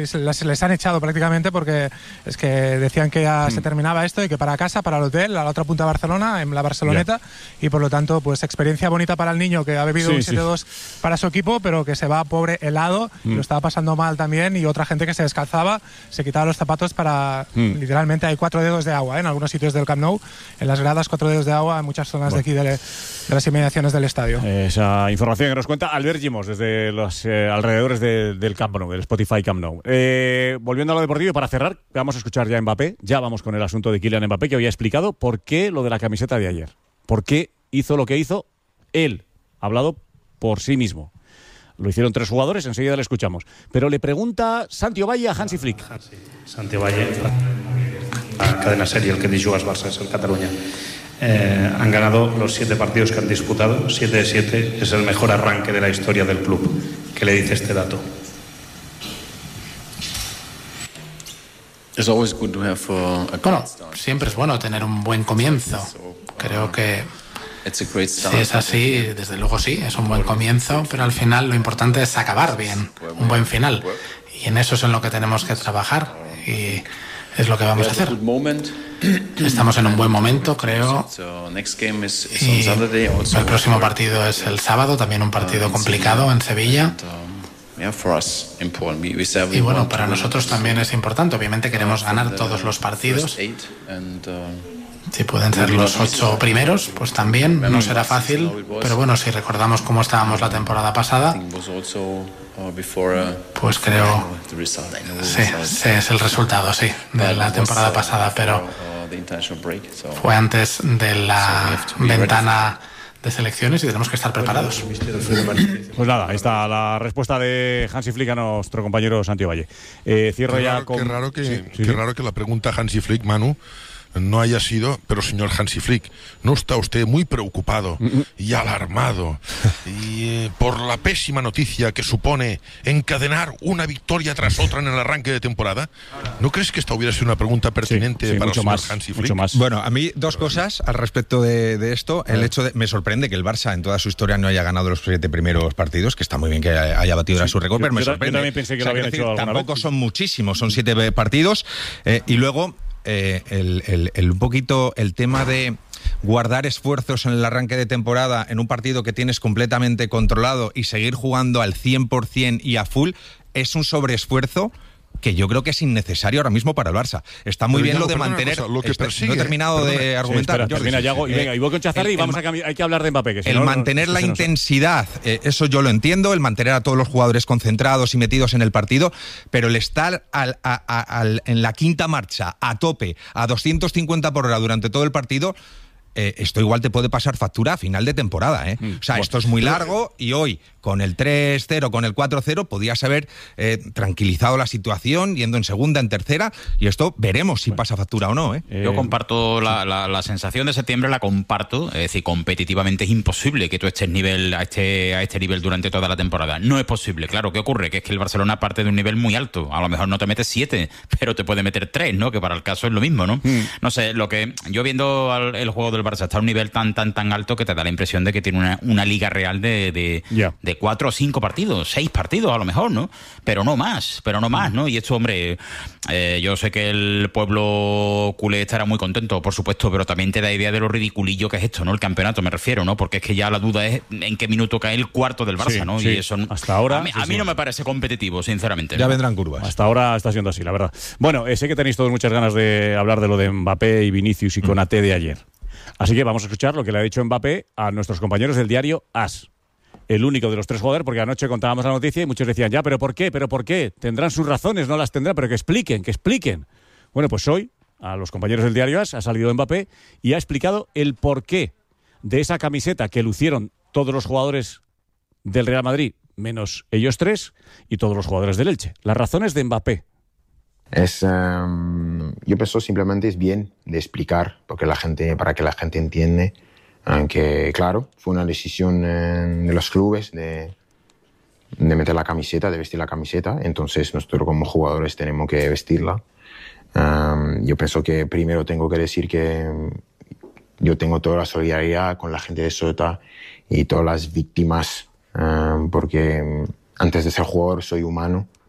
se les han echado prácticamente, porque es que decían que ya se terminaba esto y que para casa, para el hotel, a la otra punta de Barcelona, en la Barceloneta, y por lo tanto, pues experiencia bonita para el niño que ha bebido un 7-2 para su equipo, pero que se va pobre helado, y lo estaba pasando mal también, y otra gente que se descalzaba, se quitaba los zapatos para... Literalmente hay 4 dedos de agua, en algunos sitios del Camp Nou, en las gradas 4 dedos de agua en muchas zonas de aquí de las inmediaciones del estadio. Esa información que nos cuenta Albert Gimos desde los alrededores del Camp Nou, del Spotify Camp Nou. Volviendo a lo deportivo, para cerrar, vamos a escuchar ya a Mbappé. Ya vamos con el asunto de Kylian Mbappé, que hoy ha explicado por qué lo de la camiseta de ayer. Por qué hizo lo que hizo. Él ha hablado por sí mismo. Lo hicieron 3 jugadores, enseguida le escuchamos. Pero le pregunta Santi Ovalle a Hansi Flick. Santi Ovalle, la cadena serie, el que dice Jugas Barça, es el Cataluña. Han ganado los 7 partidos que han disputado, 7 de 7, es el mejor arranque de la historia del club. ¿Qué le dice este dato? Bueno, siempre es bueno tener un buen comienzo. Creo que si es así, desde luego sí, es un buen comienzo, pero al final lo importante es acabar bien, un buen final. Y en eso es en lo que tenemos que trabajar, y es lo que vamos a hacer. Estamos en un buen momento, creo. Y el próximo partido es el sábado, también un partido complicado en Sevilla. Y bueno, para nosotros también es importante. Obviamente queremos ganar todos los partidos. Si pueden ser los 8 primeros, pues también no será fácil. Pero bueno, si recordamos cómo estábamos la temporada pasada, pues creo sí, es el resultado, sí, de la temporada pasada, pero fue antes de la ventana de selecciones y tenemos que estar preparados. Pues nada, ahí está la respuesta de Hansi Flick a nuestro compañero Santi Ovalle. Cierro ya con... Qué raro que la pregunta Hansi Flick, Manu, no haya sido, pero señor Hansi Flick, ¿no está usted muy preocupado y alarmado por la pésima noticia que supone encadenar una victoria tras otra en el arranque de temporada? ¿No crees que esta hubiera sido una pregunta pertinente para el señor Hansi Flick? Bueno, a mí 2 cosas al respecto de esto. El hecho de... Me sorprende que el Barça en toda su historia no haya ganado los 7 primeros partidos, que está muy bien que haya batido su récord, pero me sorprende. Yo también pensé que lo habían hecho alguna tampoco vez. Son muchísimos, son 7 partidos. Y luego... un poquito el tema de guardar esfuerzos en el arranque de temporada en un partido que tienes completamente controlado y seguir jugando al 100% y a full es un sobreesfuerzo que yo creo que es innecesario ahora mismo para el Barça. Está muy bien lo de mantener... Lo que persigue, no he terminado de argumentar. Termina, Yago, y venga, y voy con Chazarri y vamos hay que hablar de Mbappé. Que si no, mantener la intensidad, eso yo lo entiendo, el mantener a todos los jugadores concentrados y metidos en el partido, pero el estar en la quinta marcha, a tope, a 250 por hora durante todo el partido... esto igual te puede pasar factura a final de temporada, ¿eh? O sea, esto es muy largo y hoy, con el 3-0, con el 4-0, podías haber tranquilizado la situación, yendo en segunda, en tercera, y esto veremos si pasa factura o no, ¿eh? Yo comparto la sensación de septiembre, la comparto. Es decir, competitivamente es imposible que tú estés a este nivel durante toda la temporada. No es posible. Claro, ¿qué ocurre? Que es que el Barcelona parte de un nivel muy alto. A lo mejor no te metes 7, pero te puede meter 3, ¿no? Que para el caso es lo mismo, ¿no? No sé, lo que yo viendo el juego del Barça está a un nivel tan alto que te da la impresión de que tiene una liga real de 4 o 5 partidos, 6 partidos a lo mejor, ¿no? Pero no más, ¿no? Y esto, hombre, yo sé que el pueblo culé estará muy contento, por supuesto, pero también te da idea de lo ridiculillo que es esto, ¿no? El campeonato, me refiero, ¿no? Porque es que ya la duda es en qué minuto cae el cuarto del Barça, ¿no? Y eso hasta ahora a mí no me parece competitivo, sinceramente. Ya vendrán curvas. Hasta ahora está siendo así, la verdad. Bueno, sé que tenéis todos muchas ganas de hablar de lo de Mbappé y Vinicius y Konaté de ayer. Así que vamos a escuchar lo que le ha dicho Mbappé a nuestros compañeros del diario AS. El único de los 3 jugadores, porque anoche contábamos la noticia y muchos decían, ya, ¿pero por qué? ¿Pero por qué? Tendrán sus razones, no las tendrán, pero que expliquen. Bueno, pues hoy, a los compañeros del diario AS, ha salido Mbappé y ha explicado el porqué de esa camiseta que lucieron todos los jugadores del Real Madrid, menos ellos 3, y todos los jugadores del Elche. Las razones de Mbappé. Yo pienso simplemente es bien de explicar, porque para que la gente entiende que, claro, fue una decisión de los clubes de meter la camiseta, de vestir la camiseta. Entonces nosotros como jugadores tenemos que vestirla. Yo pienso que primero tengo que decir que yo tengo toda la solidaridad con la gente de Ceuta y todas las víctimas, porque antes de ser jugador soy humano.